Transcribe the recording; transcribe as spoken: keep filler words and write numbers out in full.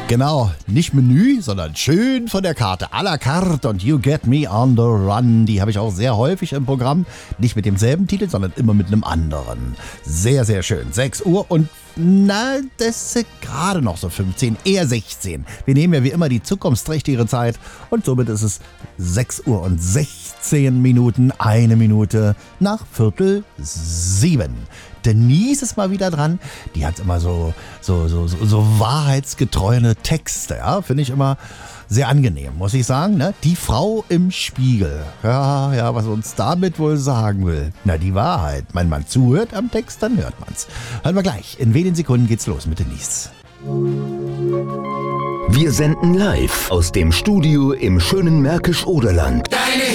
Genau, nicht Menü, sondern schön von der Karte, à la carte und You Get Me on the Run. Die habe ich auch sehr häufig im Programm. Nicht mit demselben Titel, sondern immer mit einem anderen. Sehr, sehr schön. sechs Uhr und na, das ist gerade noch so fünfzehn, eher sechzehn. Wir nehmen ja wie immer die zukunftsträchtigere Zeit und somit ist es sechs Uhr und sechzehn Minuten, eine Minute nach Viertel sieben. Denise ist mal wieder dran. Die hat immer so, so, so, so, so wahrheitsgetreue Texte. Ja? Finde ich immer sehr angenehm, muss ich sagen. Ne? Die Frau im Spiegel. Ja, ja, was uns damit wohl sagen will. Na, die Wahrheit. Wenn man zuhört am Text, dann hört man's. Hören wir gleich. In wenigen Sekunden geht's los mit Denise. Wir senden live aus dem Studio im schönen Märkisch-Oderland. Deine